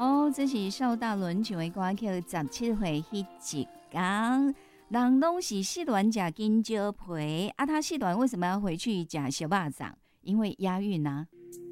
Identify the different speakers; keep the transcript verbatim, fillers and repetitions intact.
Speaker 1: 哦，这是邵大伦唱的歌曲《十七岁迄一天》，人拢是四段吃金蕉皮，啊，他四段为什么要回去吃小巴掌？因为押韵啊。